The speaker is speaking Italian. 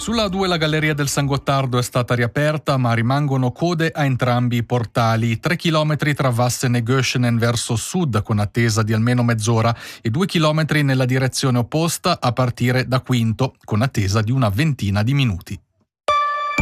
Sulla A2 la galleria del San Gottardo è stata riaperta, ma rimangono code a entrambi i portali. 3 chilometri tra Vassen e Göschenen verso sud, con attesa di almeno mezz'ora, e 2 chilometri nella direzione opposta a partire da Quinto, con attesa di una ventina di minuti.